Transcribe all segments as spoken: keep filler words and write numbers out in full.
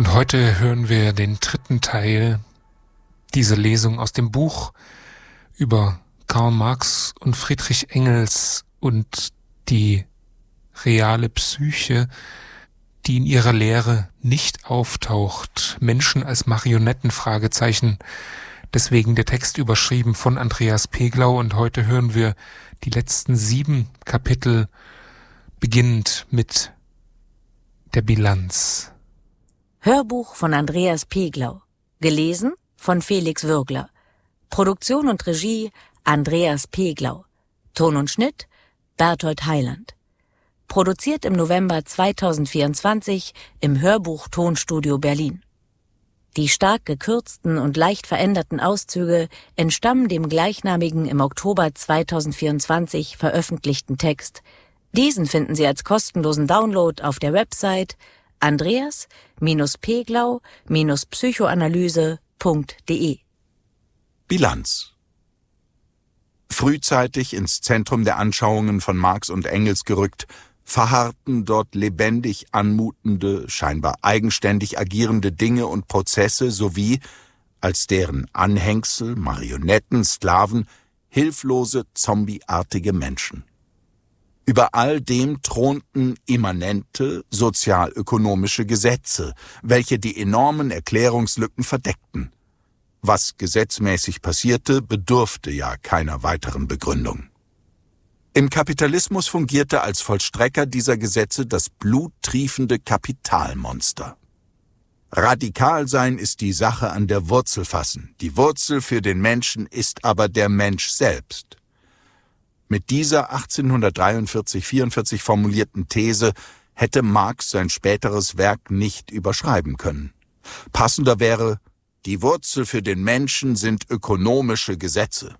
Und heute hören wir den dritten Teil dieser Lesung aus dem Buch über Karl Marx und Friedrich Engels und die reale Psyche, die in ihrer Lehre nicht auftaucht. Menschen als Marionetten, Fragezeichen. Deswegen der Text überschrieben von Andreas Peglau, und heute hören wir die letzten sieben Kapitel, beginnend mit der Bilanz. Hörbuch von Andreas Peglau. Gelesen von Felix Würgler. Produktion und Regie Andreas Peglau. Ton und Schnitt Berthold Heiland. Produziert im November zweitausendvierundzwanzig im Hörbuch-Tonstudio Berlin. Die stark gekürzten und leicht veränderten Auszüge entstammen dem gleichnamigen im Oktober zweitausendvierundzwanzig veröffentlichten Text. Diesen finden Sie als kostenlosen Download auf der Website andreas Peglau Psychoanalyse punkt de. Bilanz. Frühzeitig ins Zentrum der Anschauungen von Marx und Engels gerückt, verharrten dort lebendig anmutende, scheinbar eigenständig agierende Dinge und Prozesse sowie, als deren Anhängsel, Marionetten, Sklaven, hilflose, zombieartige Menschen. Über all dem thronten immanente sozialökonomische Gesetze, welche die enormen Erklärungslücken verdeckten. Was gesetzmäßig passierte, bedurfte ja keiner weiteren Begründung. Im Kapitalismus fungierte als Vollstrecker dieser Gesetze das bluttriefende Kapitalmonster. Radikal sein ist die Sache an der Wurzel fassen. Die Wurzel für den Menschen ist aber der Mensch selbst. Mit dieser achtzehnhundertdreiundvierzig vierundvierzig formulierten These hätte Marx sein späteres Werk nicht überschreiben können. Passender wäre: Die Wurzel für den Menschen sind ökonomische Gesetze.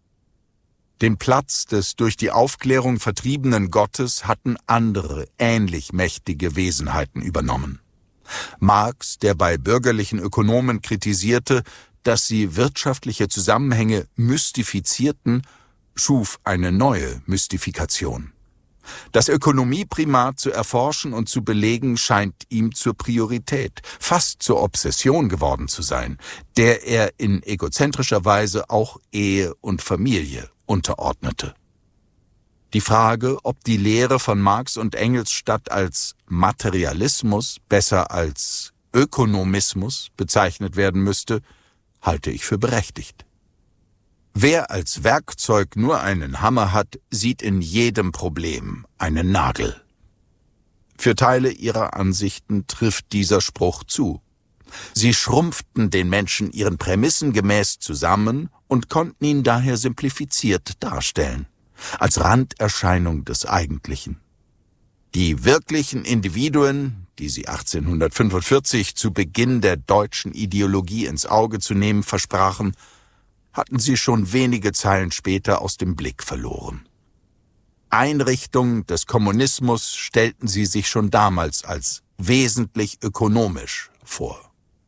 Den Platz des durch die Aufklärung vertriebenen Gottes hatten andere, ähnlich mächtige Wesenheiten übernommen. Marx, der bei bürgerlichen Ökonomen kritisierte, dass sie wirtschaftliche Zusammenhänge mystifizierten, schuf eine neue Mystifikation. Das Ökonomieprimat zu erforschen und zu belegen scheint ihm zur Priorität, fast zur Obsession geworden zu sein, der er in egozentrischer Weise auch Ehe und Familie unterordnete. Die Frage, ob die Lehre von Marx und Engels statt als Materialismus besser als Ökonomismus bezeichnet werden müsste, halte ich für berechtigt. Wer als Werkzeug nur einen Hammer hat, sieht in jedem Problem einen Nagel. Für Teile ihrer Ansichten trifft dieser Spruch zu. Sie schrumpften den Menschen ihren Prämissen gemäß zusammen und konnten ihn daher simplifiziert darstellen, als Randerscheinung des Eigentlichen. Die wirklichen Individuen, die sie achtzehnhundertfünfundvierzig zu Beginn der deutschen Ideologie ins Auge zu nehmen versprachen, hatten sie schon wenige Zeilen später aus dem Blick verloren. Einrichtung des Kommunismus stellten sie sich schon damals als wesentlich ökonomisch vor.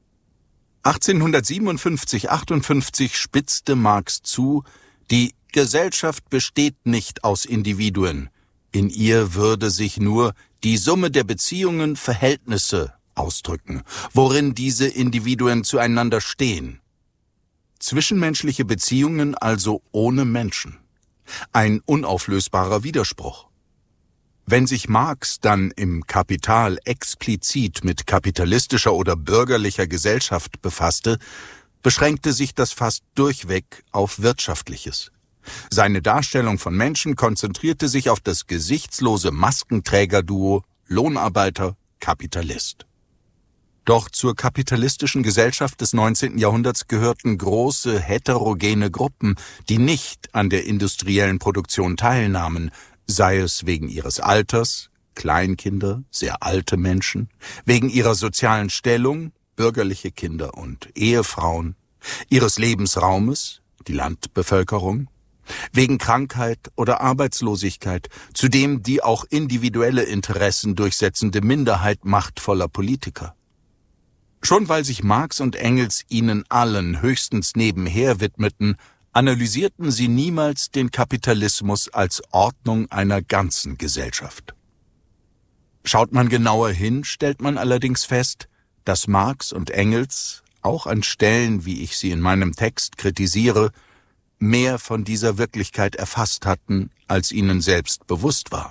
achtzehnhundertsiebenundfünfzig achtundfünfzig spitzte Marx zu: Die Gesellschaft besteht nicht aus Individuen. In ihr würde sich nur die Summe der Beziehungen, Verhältnisse ausdrücken, worin diese Individuen zueinander stehen. Zwischenmenschliche Beziehungen also ohne Menschen. Ein unauflösbarer Widerspruch. Wenn sich Marx dann im Kapital explizit mit kapitalistischer oder bürgerlicher Gesellschaft befasste, beschränkte sich das fast durchweg auf Wirtschaftliches. Seine Darstellung von Menschen konzentrierte sich auf das gesichtslose Maskenträgerduo Lohnarbeiter-Kapitalist. Doch zur kapitalistischen Gesellschaft des neunzehnten Jahrhunderts gehörten große heterogene Gruppen, die nicht an der industriellen Produktion teilnahmen, sei es wegen ihres Alters, Kleinkinder, sehr alte Menschen, wegen ihrer sozialen Stellung, bürgerliche Kinder und Ehefrauen, ihres Lebensraumes, die Landbevölkerung, wegen Krankheit oder Arbeitslosigkeit, zudem die auch individuelle Interessen durchsetzende Minderheit machtvoller Politiker. Schon weil sich Marx und Engels ihnen allen höchstens nebenher widmeten, analysierten sie niemals den Kapitalismus als Ordnung einer ganzen Gesellschaft. Schaut man genauer hin, stellt man allerdings fest, dass Marx und Engels, auch an Stellen, wie ich sie in meinem Text kritisiere, mehr von dieser Wirklichkeit erfasst hatten, als ihnen selbst bewusst war.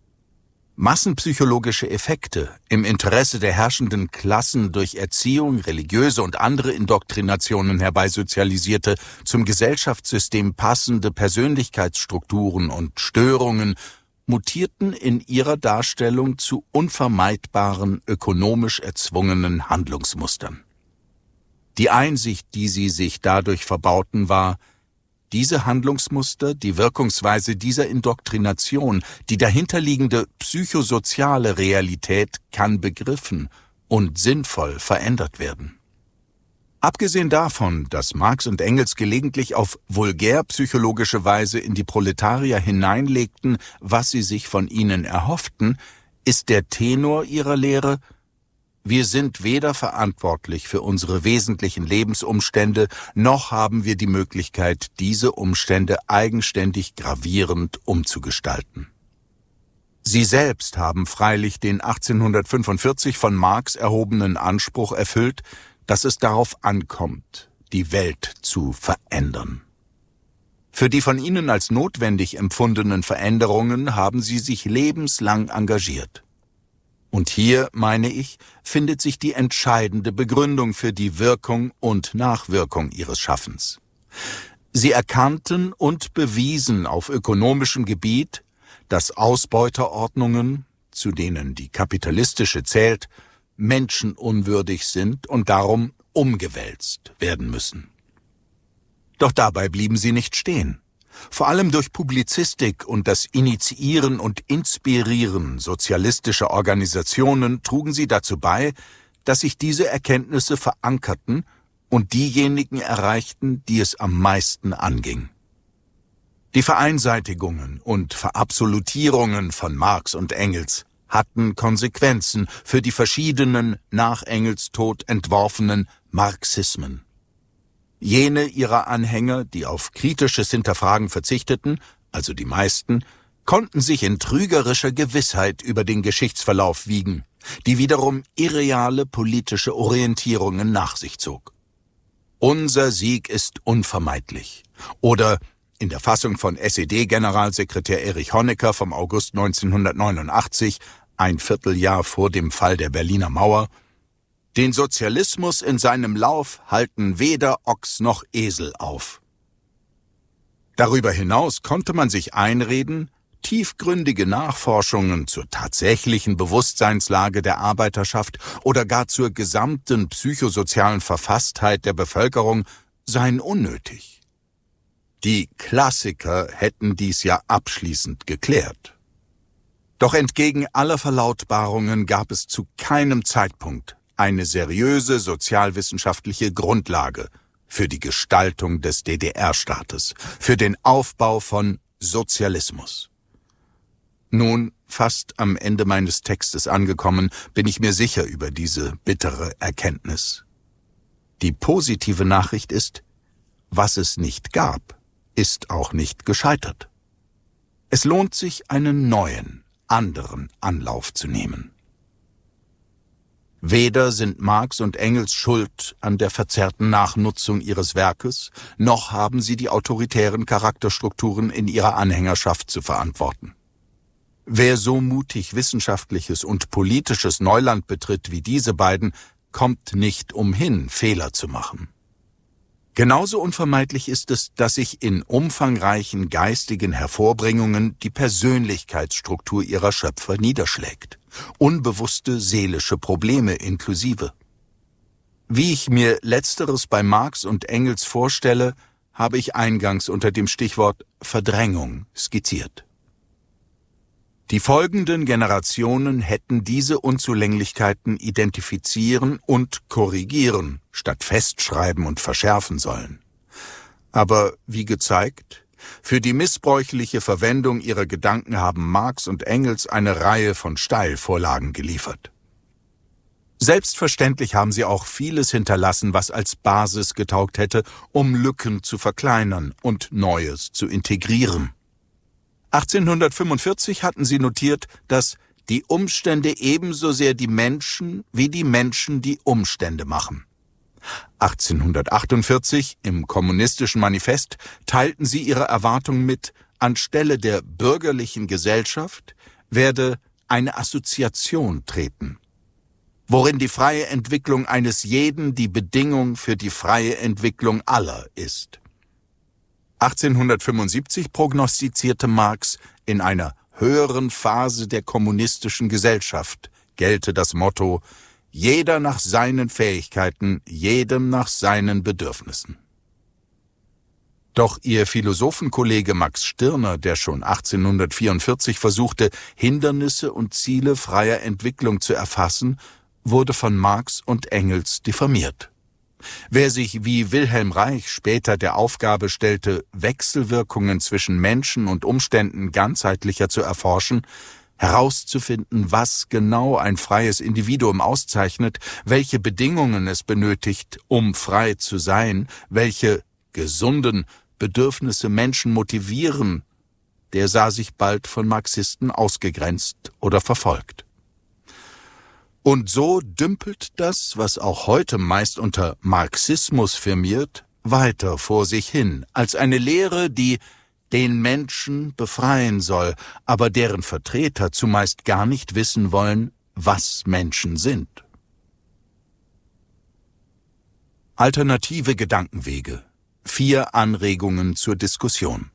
Massenpsychologische Effekte im Interesse der herrschenden Klassen durch Erziehung, religiöse und andere Indoktrinationen herbeisozialisierte, zum Gesellschaftssystem passende Persönlichkeitsstrukturen und Störungen mutierten in ihrer Darstellung zu unvermeidbaren, ökonomisch erzwungenen Handlungsmustern. Die Einsicht, die sie sich dadurch verbauten, war: Diese Handlungsmuster, die Wirkungsweise dieser Indoktrination, die dahinterliegende psychosoziale Realität kann begriffen und sinnvoll verändert werden. Abgesehen davon, dass Marx und Engels gelegentlich auf vulgär-psychologische Weise in die Proletarier hineinlegten, was sie sich von ihnen erhofften, ist der Tenor ihrer Lehre: Wir sind weder verantwortlich für unsere wesentlichen Lebensumstände, noch haben wir die Möglichkeit, diese Umstände eigenständig gravierend umzugestalten. Sie selbst haben freilich den achtzehnhundertfünfundvierzig von Marx erhobenen Anspruch erfüllt, dass es darauf ankommt, die Welt zu verändern. Für die von ihnen als notwendig empfundenen Veränderungen haben sie sich lebenslang engagiert. Und hier, meine ich, findet sich die entscheidende Begründung für die Wirkung und Nachwirkung ihres Schaffens. Sie erkannten und bewiesen auf ökonomischem Gebiet, dass Ausbeuterordnungen, zu denen die kapitalistische zählt, menschenunwürdig sind und darum umgewälzt werden müssen. Doch dabei blieben sie nicht stehen. Vor allem durch Publizistik und das Initiieren und Inspirieren sozialistischer Organisationen trugen sie dazu bei, dass sich diese Erkenntnisse verankerten und diejenigen erreichten, die es am meisten anging. Die Vereinseitigungen und Verabsolutierungen von Marx und Engels hatten Konsequenzen für die verschiedenen nach Engels Tod entworfenen Marxismen. Jene ihrer Anhänger, die auf kritisches Hinterfragen verzichteten, also die meisten, konnten sich in trügerischer Gewissheit über den Geschichtsverlauf wiegen, die wiederum irreale politische Orientierungen nach sich zog. Unser Sieg ist unvermeidlich. Oder in der Fassung von S E D-Generalsekretär Erich Honecker vom August neunzehnhundertneunundachtzig, ein Vierteljahr vor dem Fall der Berliner Mauer: Den Sozialismus in seinem Lauf halten weder Ochs noch Esel auf. Darüber hinaus konnte man sich einreden, tiefgründige Nachforschungen zur tatsächlichen Bewusstseinslage der Arbeiterschaft oder gar zur gesamten psychosozialen Verfasstheit der Bevölkerung seien unnötig. Die Klassiker hätten dies ja abschließend geklärt. Doch entgegen aller Verlautbarungen gab es zu keinem Zeitpunkt eine seriöse sozialwissenschaftliche Grundlage für die Gestaltung des D D R-Staates, für den Aufbau von Sozialismus. Nun, fast am Ende meines Textes angekommen, bin ich mir sicher über diese bittere Erkenntnis. Die positive Nachricht ist: Was es nicht gab, ist auch nicht gescheitert. Es lohnt sich, einen neuen, anderen Anlauf zu nehmen. Weder sind Marx und Engels schuld an der verzerrten Nachnutzung ihres Werkes, noch haben sie die autoritären Charakterstrukturen in ihrer Anhängerschaft zu verantworten. Wer so mutig wissenschaftliches und politisches Neuland betritt wie diese beiden, kommt nicht umhin, Fehler zu machen. Genauso unvermeidlich ist es, dass sich in umfangreichen geistigen Hervorbringungen die Persönlichkeitsstruktur ihrer Schöpfer niederschlägt, unbewusste seelische Probleme inklusive. Wie ich mir Letzteres bei Marx und Engels vorstelle, habe ich eingangs unter dem Stichwort Verdrängung skizziert. Die folgenden Generationen hätten diese Unzulänglichkeiten identifizieren und korrigieren, statt festschreiben und verschärfen sollen. Aber wie gezeigt, für die missbräuchliche Verwendung ihrer Gedanken haben Marx und Engels eine Reihe von Steilvorlagen geliefert. Selbstverständlich haben sie auch vieles hinterlassen, was als Basis getaugt hätte, um Lücken zu verkleinern und Neues zu integrieren. achtzehnhundertfünfundvierzig hatten sie notiert, dass die Umstände ebenso sehr die Menschen, wie die Menschen die Umstände machen. achtzehnhundertachtundvierzig im Kommunistischen Manifest teilten sie ihre Erwartungen mit, anstelle der bürgerlichen Gesellschaft werde eine Assoziation treten, worin die freie Entwicklung eines jeden die Bedingung für die freie Entwicklung aller ist. achtzehnhundertfünfundsiebzig prognostizierte Marx, in einer höheren Phase der kommunistischen Gesellschaft gelte das Motto: jeder nach seinen Fähigkeiten, jedem nach seinen Bedürfnissen. Doch ihr Philosophenkollege Max Stirner, der schon achtzehnhundertvierundvierzig versuchte, Hindernisse und Ziele freier Entwicklung zu erfassen, wurde von Marx und Engels diffamiert. Wer sich wie Wilhelm Reich später der Aufgabe stellte, Wechselwirkungen zwischen Menschen und Umständen ganzheitlicher zu erforschen, herauszufinden, was genau ein freies Individuum auszeichnet, welche Bedingungen es benötigt, um frei zu sein, welche gesunden Bedürfnisse Menschen motivieren, der sah sich bald von Marxisten ausgegrenzt oder verfolgt. Und so dümpelt das, was auch heute meist unter Marxismus firmiert, weiter vor sich hin, als eine Lehre, die den Menschen befreien soll, aber deren Vertreter zumeist gar nicht wissen wollen, was Menschen sind. Alternative Gedankenwege. Vier Anregungen zur Diskussion.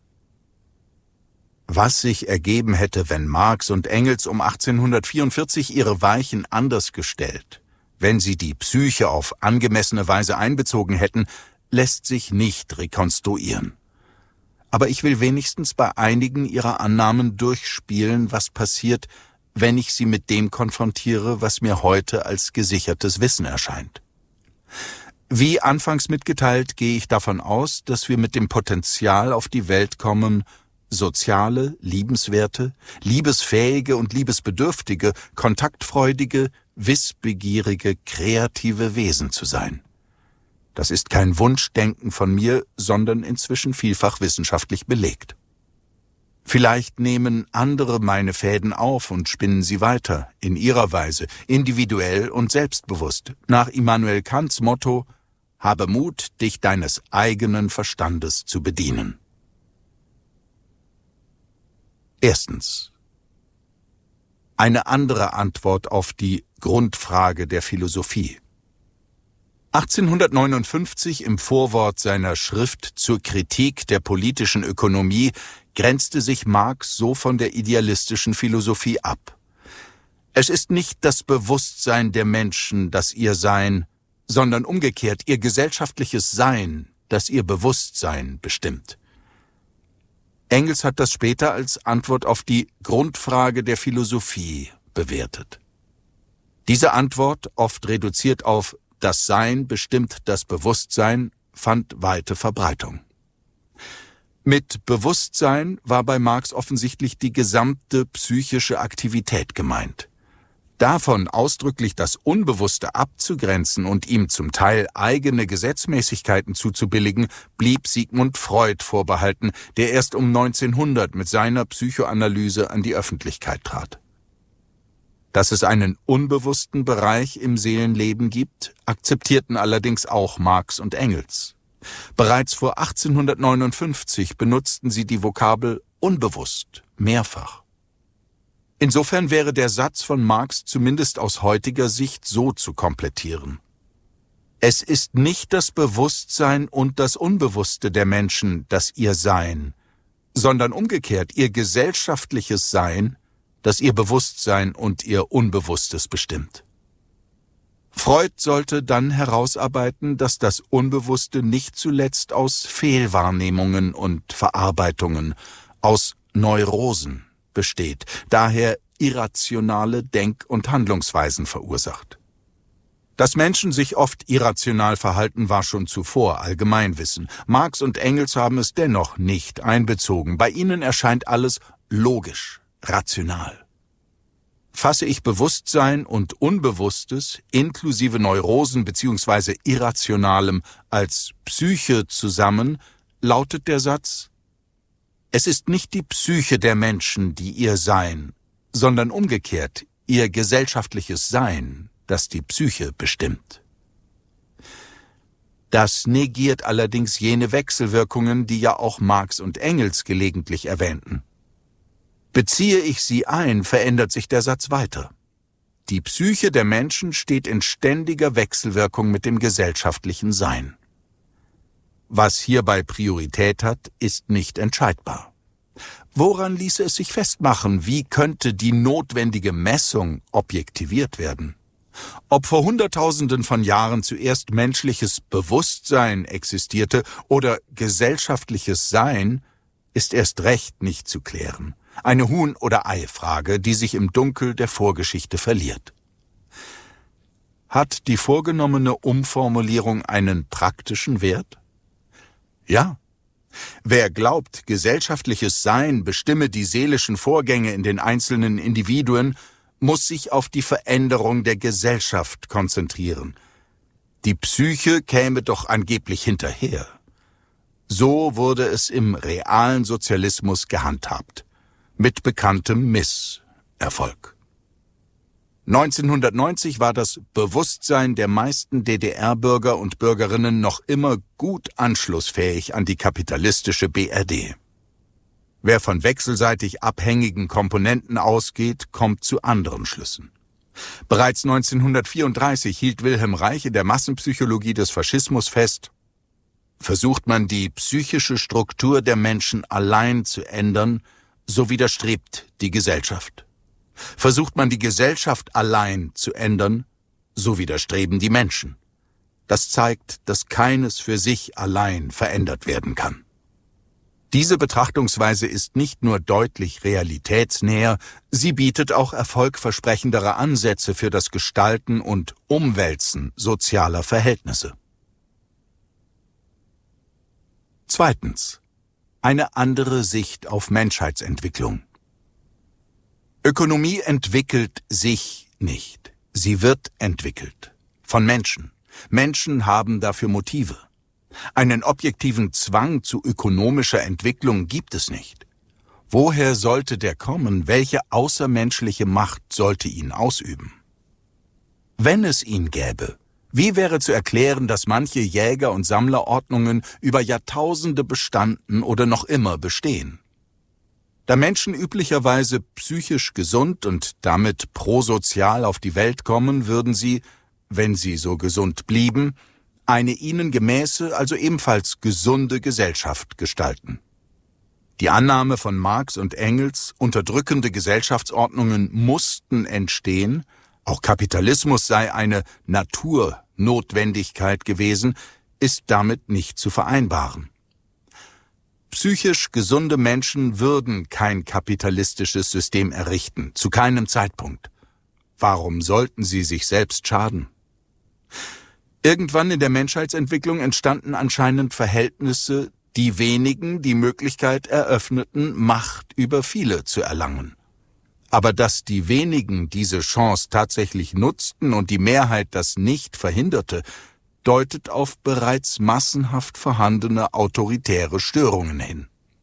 Was sich ergeben hätte, wenn Marx und Engels um achtzehnhundertvierundvierzig ihre Weichen anders gestellt, wenn sie die Psyche auf angemessene Weise einbezogen hätten, lässt sich nicht rekonstruieren. Aber ich will wenigstens bei einigen ihrer Annahmen durchspielen, was passiert, wenn ich sie mit dem konfrontiere, was mir heute als gesichertes Wissen erscheint. Wie anfangs mitgeteilt, gehe ich davon aus, dass wir mit dem Potenzial auf die Welt kommen, soziale, liebenswerte, liebesfähige und liebesbedürftige, kontaktfreudige, wissbegierige, kreative Wesen zu sein. Das ist kein Wunschdenken von mir, sondern inzwischen vielfach wissenschaftlich belegt. Vielleicht nehmen andere meine Fäden auf und spinnen sie weiter, in ihrer Weise, individuell und selbstbewusst, nach Immanuel Kants Motto: habe Mut, dich deines eigenen Verstandes zu bedienen. Erstens. Eine andere Antwort auf die Grundfrage der Philosophie. achtzehnhundertneunundfünfzig im Vorwort seiner Schrift zur Kritik der politischen Ökonomie grenzte sich Marx so von der idealistischen Philosophie ab. Es ist nicht das Bewusstsein der Menschen, das ihr Sein, sondern umgekehrt ihr gesellschaftliches Sein, das ihr Bewusstsein bestimmt. Engels hat das später als Antwort auf die Grundfrage der Philosophie bewertet. Diese Antwort, oft reduziert auf das Sein bestimmt das Bewusstsein, fand weite Verbreitung. Mit Bewusstsein war bei Marx offensichtlich die gesamte psychische Aktivität gemeint. Davon ausdrücklich das Unbewusste abzugrenzen und ihm zum Teil eigene Gesetzmäßigkeiten zuzubilligen, blieb Sigmund Freud vorbehalten, der erst um neunzehnhundert mit seiner Psychoanalyse an die Öffentlichkeit trat. Dass es einen unbewussten Bereich im Seelenleben gibt, akzeptierten allerdings auch Marx und Engels. Bereits vor achtzehnhundertneunundfünfzig benutzten sie die Vokabel unbewusst mehrfach. Insofern wäre der Satz von Marx zumindest aus heutiger Sicht so zu komplettieren: Es ist nicht das Bewusstsein und das Unbewusste der Menschen, das ihr Sein, sondern umgekehrt ihr gesellschaftliches Sein, das ihr Bewusstsein und ihr Unbewusstes bestimmt. Freud sollte dann herausarbeiten, dass das Unbewusste nicht zuletzt aus Fehlwahrnehmungen und Verarbeitungen, aus Neurosen besteht, daher irrationale Denk- und Handlungsweisen verursacht. Dass Menschen sich oft irrational verhalten, war schon zuvor Allgemeinwissen. Marx und Engels haben es dennoch nicht einbezogen. Bei ihnen erscheint alles logisch, rational. Fasse ich Bewusstsein und Unbewusstes inklusive Neurosen bzw. Irrationalem als Psyche zusammen, lautet der Satz: Es ist nicht die Psyche der Menschen, die ihr Sein, sondern umgekehrt ihr gesellschaftliches Sein, das die Psyche bestimmt. Das negiert allerdings jene Wechselwirkungen, die ja auch Marx und Engels gelegentlich erwähnten. Beziehe ich sie ein, verändert sich der Satz weiter. Die Psyche der Menschen steht in ständiger Wechselwirkung mit dem gesellschaftlichen Sein. Was hierbei Priorität hat, ist nicht entscheidbar. Woran ließe es sich festmachen, wie könnte die notwendige Messung objektiviert werden? Ob vor Hunderttausenden von Jahren zuerst menschliches Bewusstsein existierte oder gesellschaftliches Sein, ist erst recht nicht zu klären. Eine Huhn- oder Ei-Frage, die sich im Dunkel der Vorgeschichte verliert. Hat die vorgenommene Umformulierung einen praktischen Wert? Ja. Wer glaubt, gesellschaftliches Sein bestimme die seelischen Vorgänge in den einzelnen Individuen, muss sich auf die Veränderung der Gesellschaft konzentrieren. Die Psyche käme doch angeblich hinterher. So wurde es im realen Sozialismus gehandhabt, mit bekanntem Misserfolg. neunzehnhundertneunzig war das Bewusstsein der meisten D D R-Bürger und Bürgerinnen noch immer gut anschlussfähig an die kapitalistische B R D. Wer von wechselseitig abhängigen Komponenten ausgeht, kommt zu anderen Schlüssen. Bereits neunzehnhundertvierunddreißig hielt Wilhelm Reich in der Massenpsychologie des Faschismus fest: Versucht man die psychische Struktur der Menschen allein zu ändern, so widerstrebt die Gesellschaft. Versucht man die Gesellschaft allein zu ändern, so widerstreben die Menschen. Das zeigt, dass keines für sich allein verändert werden kann. Diese Betrachtungsweise ist nicht nur deutlich realitätsnäher, sie bietet auch erfolgversprechendere Ansätze für das Gestalten und Umwälzen sozialer Verhältnisse. Zweitens. Eine andere Sicht auf Menschheitsentwicklung. Ökonomie entwickelt sich nicht. Sie wird entwickelt. Von Menschen. Menschen haben dafür Motive. Einen objektiven Zwang zu ökonomischer Entwicklung gibt es nicht. Woher sollte der kommen? Welche außermenschliche Macht sollte ihn ausüben? Wenn es ihn gäbe, wie wäre zu erklären, dass manche Jäger- und Sammlerordnungen über Jahrtausende bestanden oder noch immer bestehen? Da Menschen üblicherweise psychisch gesund und damit prosozial auf die Welt kommen, würden sie, wenn sie so gesund blieben, eine ihnen gemäße, also ebenfalls gesunde Gesellschaft gestalten. Die Annahme von Marx und Engels, unterdrückende Gesellschaftsordnungen mussten entstehen, auch Kapitalismus sei eine Naturnotwendigkeit gewesen, ist damit nicht zu vereinbaren. Psychisch gesunde Menschen würden kein kapitalistisches System errichten, zu keinem Zeitpunkt. Warum sollten sie sich selbst schaden? Irgendwann in der Menschheitsentwicklung entstanden anscheinend Verhältnisse, die wenigen die Möglichkeit eröffneten, Macht über viele zu erlangen. Aber dass die wenigen diese Chance tatsächlich nutzten und die Mehrheit das nicht verhinderte, deutet auf bereits massenhaft vorhandene autoritäre Störungen hin.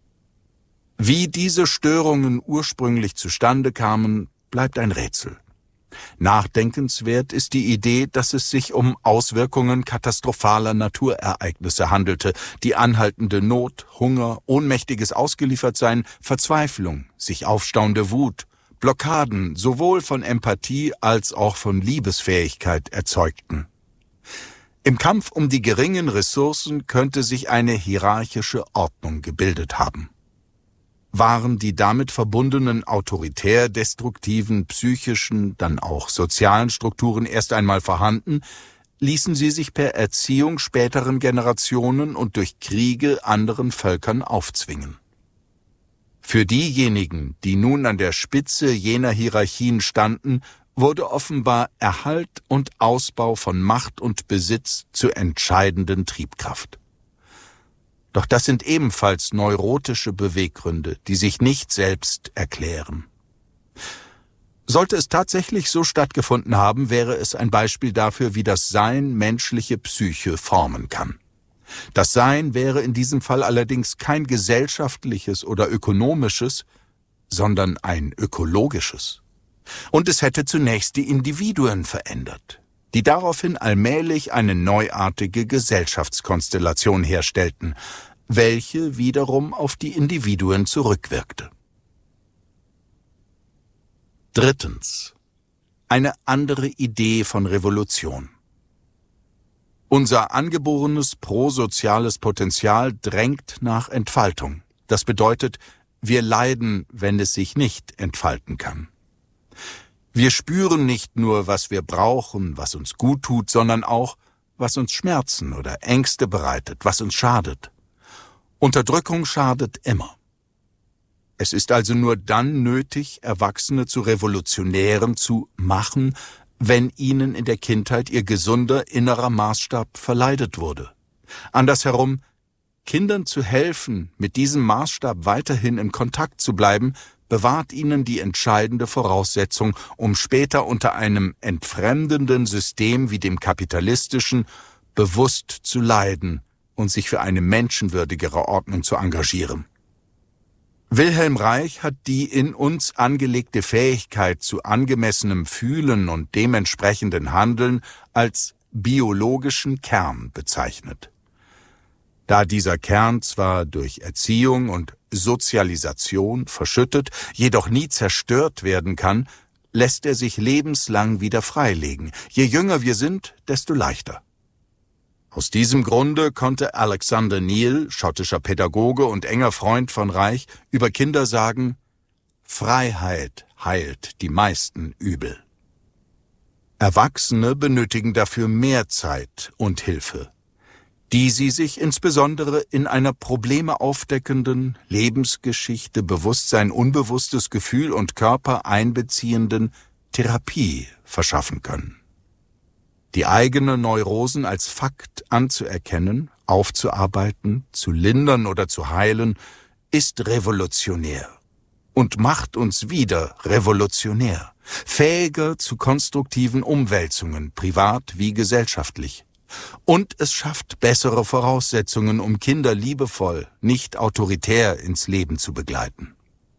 Wie diese Störungen ursprünglich zustande kamen, bleibt ein Rätsel. Nachdenkenswert ist die Idee, dass es sich um Auswirkungen katastrophaler Naturereignisse handelte, die anhaltende Not, Hunger, ohnmächtiges Ausgeliefertsein, Verzweiflung, sich aufstauende Wut, Blockaden sowohl von Empathie als auch von Liebesfähigkeit erzeugten. Im Kampf um die geringen Ressourcen könnte sich eine hierarchische Ordnung gebildet haben. Waren die damit verbundenen autoritär-destruktiven psychischen, dann auch sozialen Strukturen erst einmal vorhanden, ließen sie sich per Erziehung späteren Generationen und durch Kriege anderen Völkern aufzwingen. Für diejenigen, die nun an der Spitze jener Hierarchien standen, wurde offenbar Erhalt und Ausbau von Macht und Besitz zur entscheidenden Triebkraft. Doch das sind ebenfalls neurotische Beweggründe, die sich nicht selbst erklären. Sollte es tatsächlich so stattgefunden haben, wäre es ein Beispiel dafür, wie das Sein menschliche Psyche formen kann. Das Sein wäre in diesem Fall allerdings kein gesellschaftliches oder ökonomisches, sondern ein ökologisches. Und es hätte zunächst die Individuen verändert, die daraufhin allmählich eine neuartige Gesellschaftskonstellation herstellten, welche wiederum auf die Individuen zurückwirkte. Drittens. Eine andere Idee von Revolution. Unser angeborenes prosoziales Potenzial drängt nach Entfaltung. Das bedeutet, wir leiden, wenn es sich nicht entfalten kann. Wir spüren nicht nur, was wir brauchen, was uns gut tut, sondern auch, was uns Schmerzen oder Ängste bereitet, was uns schadet. Unterdrückung schadet immer. Es ist also nur dann nötig, Erwachsene zu Revolutionären zu machen, wenn ihnen in der Kindheit ihr gesunder innerer Maßstab verleidet wurde. Andersherum, Kindern zu helfen, mit diesem Maßstab weiterhin in Kontakt zu bleiben, bewahrt ihnen die entscheidende Voraussetzung, um später unter einem entfremdenden System wie dem kapitalistischen bewusst zu leiden und sich für eine menschenwürdigere Ordnung zu engagieren. Wilhelm Reich hat die in uns angelegte Fähigkeit zu angemessenem Fühlen und dementsprechenden Handeln als biologischen Kern bezeichnet. Da dieser Kern zwar durch Erziehung und Sozialisation verschüttet, jedoch nie zerstört werden kann, lässt er sich lebenslang wieder freilegen. Je jünger wir sind, desto leichter. Aus diesem Grunde konnte Alexander Neil, schottischer Pädagoge und enger Freund von Reich, über Kinder sagen: Freiheit heilt die meisten Übel. Erwachsene benötigen dafür mehr Zeit und Hilfe, die sie sich insbesondere in einer Probleme aufdeckenden, Lebensgeschichte, Bewusstsein, unbewusstes Gefühl und Körper einbeziehenden Therapie verschaffen können. Die eigenen Neurosen als Fakt anzuerkennen, aufzuarbeiten, zu lindern oder zu heilen, ist revolutionär und macht uns wieder revolutionär, fähiger zu konstruktiven Umwälzungen, privat wie gesellschaftlich. Und es schafft bessere Voraussetzungen, um Kinder liebevoll, nicht autoritär ins Leben zu begleiten.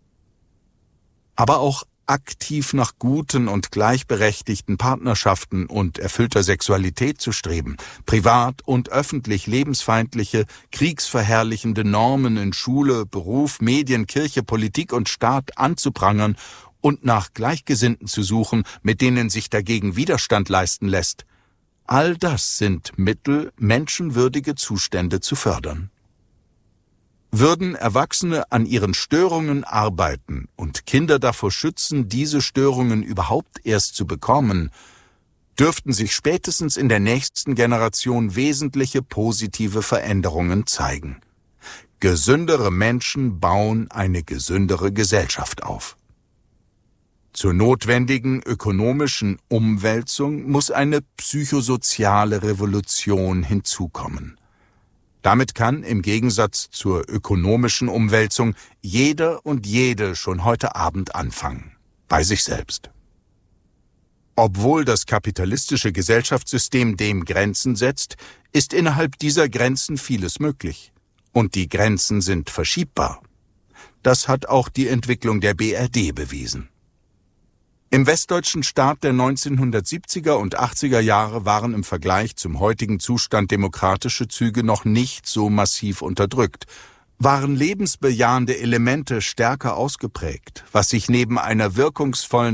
Aber auch aktiv nach guten und gleichberechtigten Partnerschaften und erfüllter Sexualität zu streben, privat und öffentlich lebensfeindliche, kriegsverherrlichende Normen in Schule, Beruf, Medien, Kirche, Politik und Staat anzuprangern und nach Gleichgesinnten zu suchen, mit denen sich dagegen Widerstand leisten lässt. All das sind Mittel, menschenwürdige Zustände zu fördern. Würden Erwachsene an ihren Störungen arbeiten und Kinder davor schützen, diese Störungen überhaupt erst zu bekommen, dürften sich spätestens in der nächsten Generation wesentliche positive Veränderungen zeigen. Gesündere Menschen bauen eine gesündere Gesellschaft auf. Zur notwendigen ökonomischen Umwälzung muss eine psychosoziale Revolution hinzukommen. Damit kann im Gegensatz zur ökonomischen Umwälzung jeder und jede schon heute Abend anfangen, bei sich selbst. Obwohl das kapitalistische Gesellschaftssystem dem Grenzen setzt, ist innerhalb dieser Grenzen vieles möglich. Und die Grenzen sind verschiebbar. Das hat auch die Entwicklung der B R D bewiesen. Im westdeutschen Staat der neunzehnhundertsiebziger und achtziger Jahre waren im Vergleich zum heutigen Zustand demokratische Züge noch nicht so massiv unterdrückt, waren lebensbejahende Elemente stärker ausgeprägt, was sich neben einer wirkungsvollen